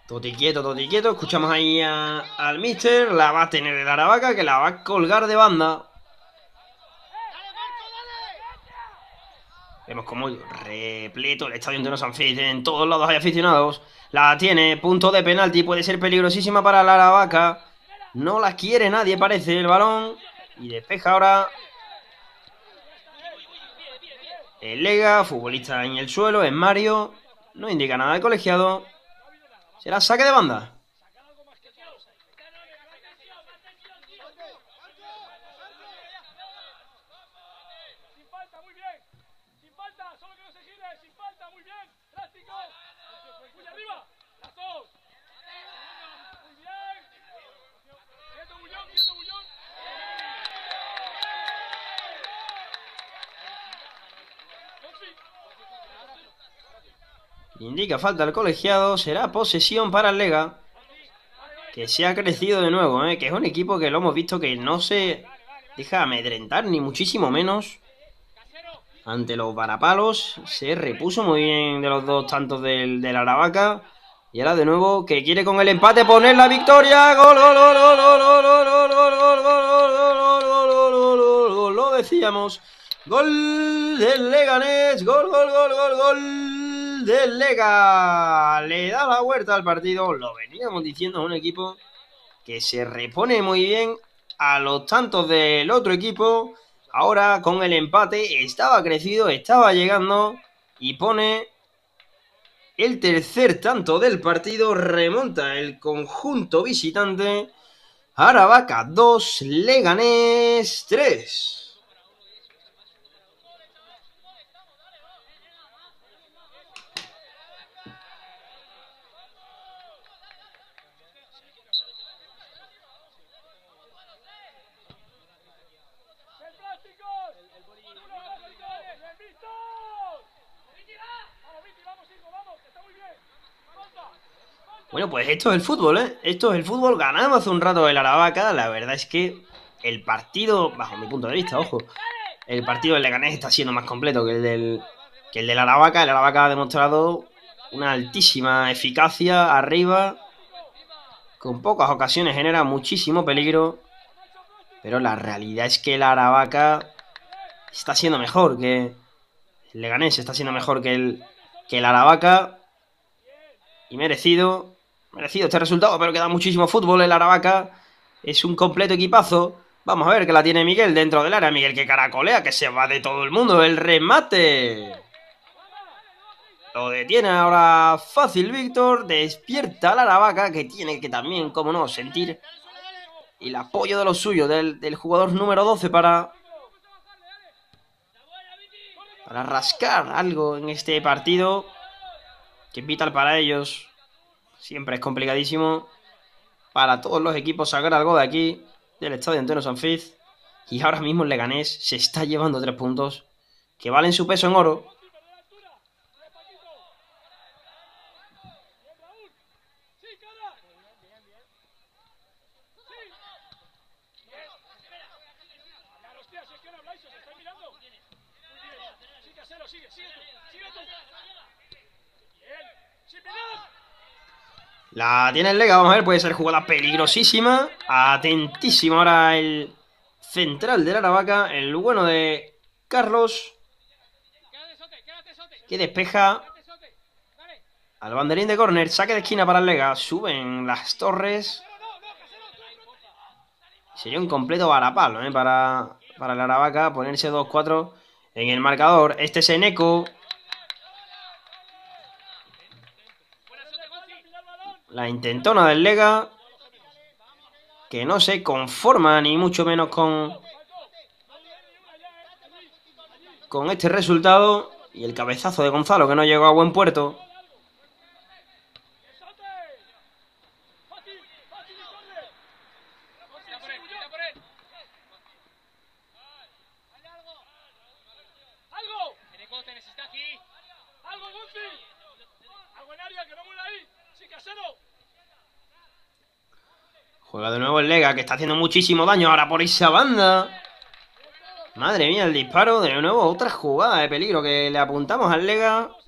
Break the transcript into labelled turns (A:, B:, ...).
A: Toti quieto. Escuchamos ahí al mister. La va a tener el Aravaca, que la va a colgar de banda. Vemos como repleto el estadio de San Fis. En todos lados hay aficionados. La tiene, punto de penalti. Puede ser peligrosísima para la Aravaca. No la quiere nadie, parece, el balón. Y despeja ahora el Lega, futbolista en el suelo, es Mario. No indica nada el colegiado. Será saque de banda. Indica falta el colegiado. Será posesión para el Lega, que se ha crecido de nuevo, que es un equipo que lo hemos visto que no se deja amedrentar, ni muchísimo menos. Ante los varapalos se repuso muy bien de los dos tantos del Aravaca. Y ahora de nuevo que quiere con el empate poner la victoria. Gol, gol, gol, gol, gol, gol, gol, gol, gol, gol, gol, lo decíamos. Gol del Leganés, gol del Lega. Le da la vuelta al partido. Lo veníamos diciendo, es un equipo que se repone muy bien a los tantos del otro equipo. Ahora con el empate estaba crecido, estaba llegando y pone el tercer tanto del partido. Remonta el conjunto visitante. Aravaca 2, Leganés 3. Bueno, pues esto es el fútbol, ¿eh? Esto es el fútbol. Ganamos hace un rato el Aravaca. La verdad es que el partido, bajo mi punto de vista, ojo, el partido del Leganés está siendo más completo que el del Aravaca. El Aravaca ha demostrado una altísima eficacia arriba. Con pocas ocasiones genera muchísimo peligro. Pero la realidad es que el Aravaca está siendo mejor que el Leganés. Está siendo mejor que el Aravaca. Y merecido este resultado, pero queda muchísimo fútbol. El Aravaca es un completo equipazo. Vamos a ver que la tiene Miguel dentro del área. Miguel que caracolea, que se va de todo el mundo. El remate lo detiene ahora fácil Víctor. Despierta al Aravaca, que tiene que también, como no, sentir el apoyo de los suyos, del jugador número 12 para rascar algo en este partido, que es vital para ellos. Siempre es complicadísimo para todos los equipos sacar algo de aquí, del estadio Antonio Sanfiz. Y ahora mismo el Leganés se está llevando 3 puntos que valen su peso en oro. La tiene el Lega, vamos a ver, puede ser jugada peligrosísima. Atentísimo ahora el central del Aravaca, el bueno de Carlos, que despeja al banderín de córner. Saque de esquina para el Lega. Suben las torres. Sería un completo varapalo para el Aravaca ponerse 2-4 en el marcador. Este es Eneco. La intentona del Lega, que no se conforma ni mucho menos con este resultado. Y el cabezazo de Gonzalo, que no llegó a buen puerto. Juega de nuevo el Lega, que está haciendo muchísimo daño ahora por esa banda. Madre mía, el disparo. De nuevo otra jugada de peligro que le apuntamos al Lega.